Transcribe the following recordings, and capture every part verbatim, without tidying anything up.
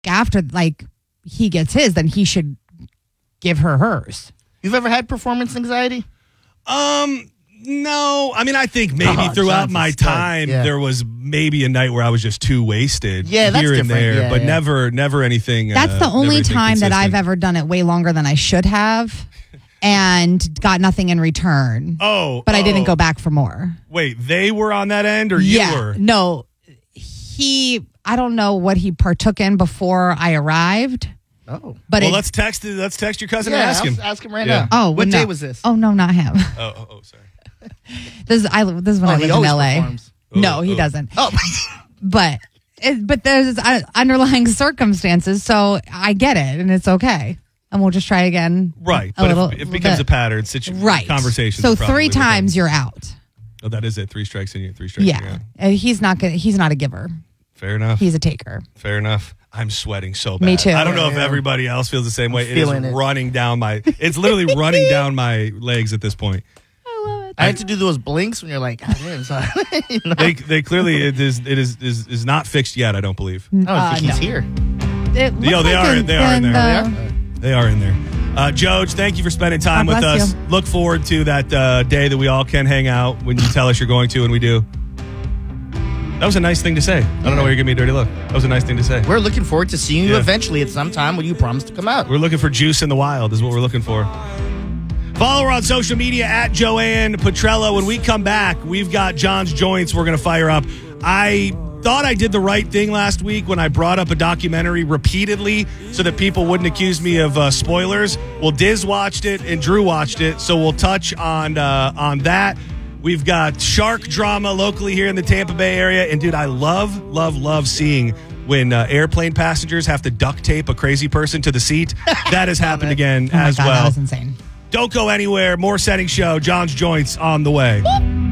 after like he gets his, then he should give her hers. You've ever had performance anxiety? Um, no. I mean, I think maybe Oh, throughout John's my a stud. time Yeah. there was maybe a night where I was just too wasted. Yeah, that's here and different. there, Yeah, but yeah. never, never anything. That's uh, the never only anything time that I've consistent. ever done it way longer than I should have and got nothing in return. Oh, But I didn't oh. go back for more. Wait, they were on that end, or you yeah. were? No, he, I don't know what he partook in before I arrived. Oh. But well, it, let's text. Let's text your cousin Yeah, and ask him. I'll ask him right Yeah. now. oh, What well, day no. was this? Oh, no, not him. Oh, oh, oh, sorry. This is, I, this is when Oh, I he lived in always L A. performs. No, Oh, he oh. doesn't. Oh, But it, but there's uh, underlying circumstances, so I get it, and it's okay. And we'll just try again. Right, a but little, if it becomes bit. a pattern, situ- right conversation. So three times you're out. Oh, that is it. Three strikes in you. Three strikes. Yeah, In you. Uh, he's not gonna. He's not a giver. Fair enough. He's a taker. Fair enough. I'm sweating so bad. Me too. I don't know if Yeah. everybody else feels the same way. It is feeling it. running down my. It's literally running down my legs at this point. I love it. I had to do those blinks when you're like, God damn, son. You know? They, they clearly it is it is, is is not fixed yet. I don't believe. I don't Uh, think he's no. here. It looks Yo, they like are- in- they are in in there. the- They are in there. Uh, Joj, thank you for spending time God with bless us. you. Look forward to that uh, day that we all can hang out when you tell us you're going to, and we do. That was a nice thing to say. I don't know why you're giving me a dirty look. That was a nice thing to say. We're looking forward to seeing you Yeah. eventually at some time when you promise to come out. We're looking for juice in the wild is what we're looking for. Follow her on social media at Joanne Petrella. When we come back, we've got John's Joints we're going to fire up. I thought I did the right thing last week when I brought up a documentary repeatedly so that people wouldn't accuse me of uh, spoilers. Well, Diz watched it and Drew watched it, so we'll touch on uh, on that. We've got shark drama locally here in the Tampa Bay area. And, dude, I love, love, love seeing when uh, airplane passengers have to duct tape a crazy person to the seat. That has happened again Oh my as God, well. that was insane. Don't go anywhere. More Setting Show. John's Joints on the way.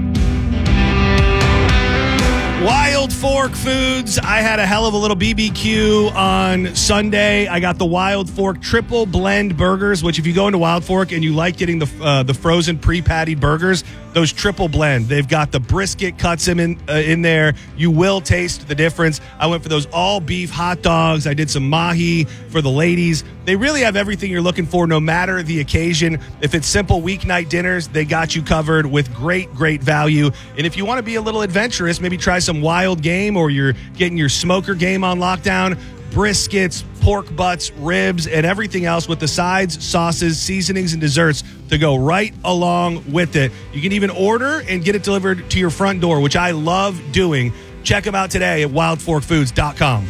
Wild Fork Foods. I had a hell of a little B B Q on Sunday. I got the Wild Fork triple blend burgers, which if you go into Wild Fork and you like getting the uh, the frozen pre-pattied burgers, those triple blend. They've got the brisket cuts in uh, in there. You will taste the difference. I went for those all beef hot dogs. I did some mahi for the ladies. They really have everything you're looking for, no matter the occasion. If it's simple weeknight dinners, they got you covered with great, great value. And if you want to be a little adventurous, maybe try some wild game, or you're getting your smoker game on lockdown, briskets, pork butts, ribs, and everything else with the sides, sauces, seasonings, and desserts to go right along with it. You can even order and get it delivered to your front door, which I love doing. Check them out today at wild fork foods dot com.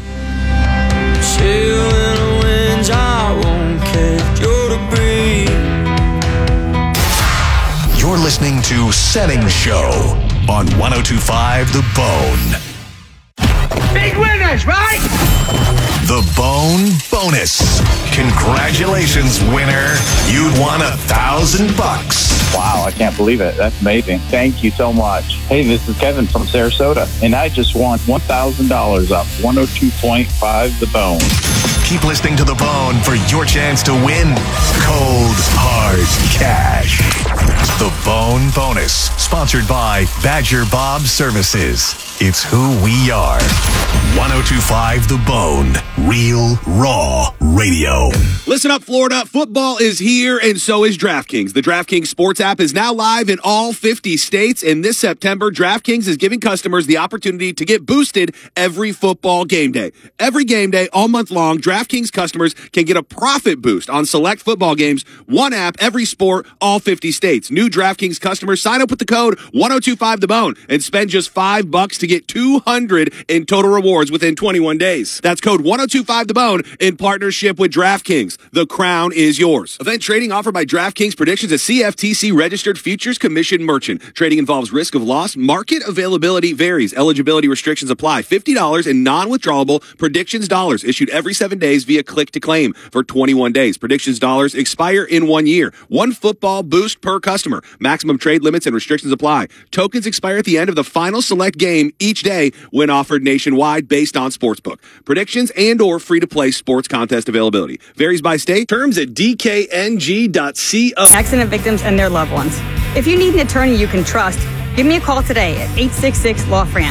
You're listening to Setting Show on one oh two point five The Bone. Big winners, right? The Bone Bonus. Congratulations, winner. You'd won a thousand bucks. Wow, I can't believe it. That's amazing. Thank you so much. Hey, this is Kevin from Sarasota, and I just won one thousand dollars off one oh two point five The Bone. Keep listening to The Bone for your chance to win cold, hard cash. The Bone Bonus, sponsored by Badger Bob Services. It's who we are. one oh two point five The Bone. Real, raw radio. Listen up, Florida. Football is here, and so is DraftKings. The DraftKings Sports app is now live in all fifty states, and this September, DraftKings is giving customers the opportunity to get boosted every football game day. Every game day, all month long, DraftKings customers can get a profit boost on select football games. One app, every sport, all fifty states. New DraftKings customers sign up with the code one oh two five The Bone and spend just five bucks to get two hundred in total rewards within twenty-one days. That's code one oh two five The Bone in partnership with DraftKings. The crown is yours. Event trading offered by DraftKings Predictions, a C F T C registered futures commission merchant. Trading involves risk of loss. Market availability varies. Eligibility restrictions apply. fifty dollars in non-withdrawable Predictions dollars issued every seven days via click to claim for twenty-one days. Predictions dollars expire in one year. One football boost per customer. Maximum trade limits and restrictions apply. Tokens expire at the end of the final select game each day when offered nationwide based on Sportsbook. Predictions and or free-to-play sports contest availability. Varies by state. Terms at d k n g dot co. Accident victims and their loved ones. If you need an attorney you can trust, give me a call today at eight six six, L A W, Fran.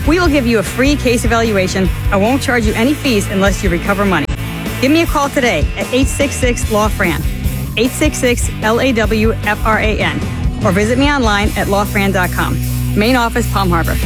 We will give you a free case evaluation and won't charge you any fees unless you recover money. Give me a call today at eight six six, L A W, F R A N, eight six six, L A W F R A N, or visit me online at law fran dot com. Main office, Palm Harbor.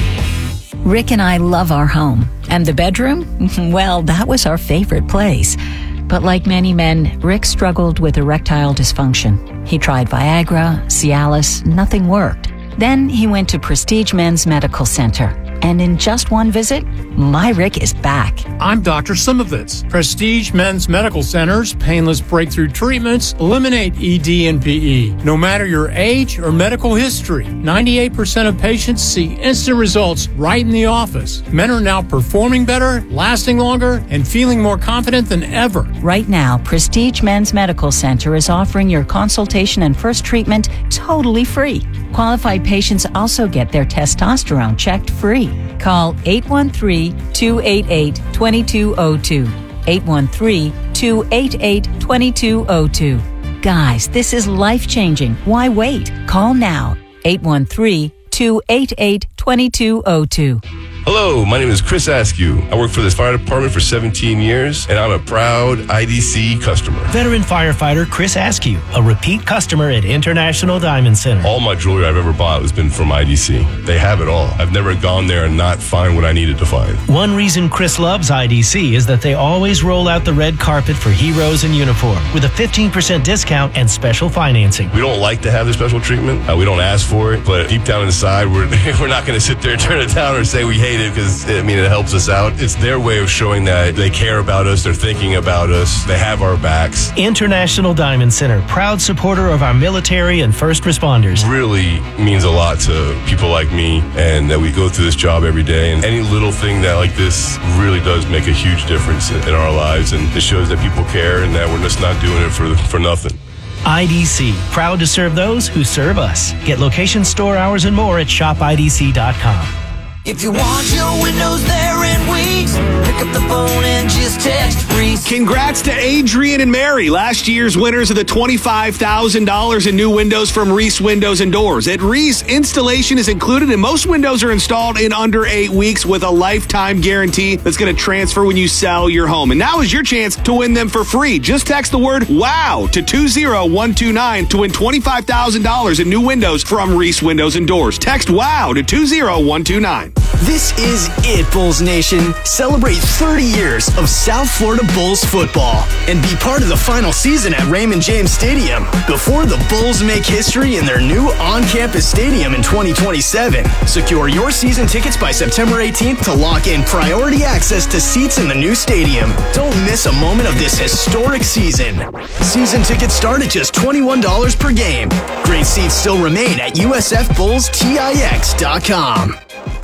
Rick and I love our home. And the bedroom? Well, that was our favorite place. But like many men, Rick struggled with erectile dysfunction. He tried Viagra, Cialis, nothing worked. Then he went to Prestige Men's Medical Center. And in just one visit, my Rick is back. I'm Doctor Simovitz. Prestige Men's Medical Center's painless breakthrough treatments eliminate E D and P E. No matter your age or medical history, ninety-eight percent of patients see instant results right in the office. Men are now performing better, lasting longer, and feeling more confident than ever. Right now, Prestige Men's Medical Center is offering your consultation and first treatment totally free. Qualified patients also get their testosterone checked free. Call eight one three, two eight eight, two two zero two. eight one three, two eight eight, two two zero two. Guys, this is life-changing. Why wait? Call now. eight one three, two eight eight, two two zero two. Hello, my name is Chris Askew. I work for this fire department for seventeen years, and I'm a proud I D C customer. Veteran firefighter Chris Askew, a repeat customer at International Diamond Center. All my jewelry I've ever bought has been from I D C. They have it all. I've never gone there and not find what I needed to find. One reason Chris loves I D C is that they always roll out the red carpet for heroes in uniform with a fifteen percent discount and special financing. We don't like to have the special treatment. Uh, we don't ask for it, but deep down inside, we're, we're not going to sit there and turn it down or say we hate it because, I mean, it helps us out. It's their way of showing that they care about us, they're thinking about us, they have our backs. International Diamond Center, proud supporter of our military and first responders. Really means a lot to people like me, and that we go through this job every day, and any little thing that like this really does make a huge difference in, in our lives, and it shows that people care and that we're just not doing it for, for nothing. I D C, proud to serve those who serve us. Get location, store hours, and more at shop I D C dot com. If you want your windows there in weeks, pick up the phone and just text Reese. Congrats to Adrian and Mary, last year's winners of the twenty-five thousand dollars in new windows from Reese Windows and Doors. At Reese, installation is included, and most windows are installed in under eight weeks with a lifetime guarantee that's going to transfer when you sell your home. And now is your chance to win them for free. Just text the word WOW to two zero one two nine to win twenty-five thousand dollars in new windows from Reese Windows and Doors. Text WOW to two zero one two nine. This is it, Bulls Nation. Celebrate thirty years of South Florida Bulls football and be part of the final season at Raymond James Stadium before the Bulls make history in their new on-campus stadium in twenty twenty-seven. Secure your season tickets by September eighteenth to lock in priority access to seats in the new stadium. Don't miss a moment of this historic season. Season tickets start at just twenty-one dollars per game. Great seats still remain at U S F Bulls Tix dot com.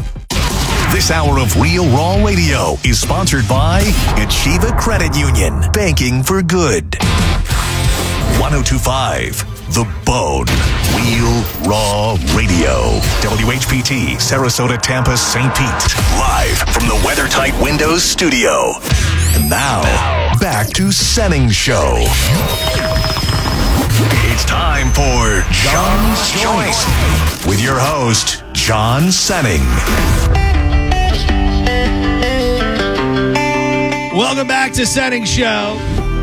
This hour of Real Raw Radio is sponsored by Achieva Credit Union. Banking for good. one oh two point five The Bone. Real Raw Radio. W H P T, Sarasota, Tampa, Saint Pete. Live from the WeatherTight Windows studio. And now, back to Senning Show. It's time for John's Choice with your host, John Senning. Welcome back to Senning Show.